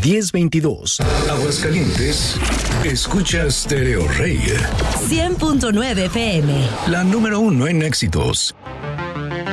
1022. Aguascalientes, escucha Stereo Rey. 100.9 FM. La número 1 en éxitos.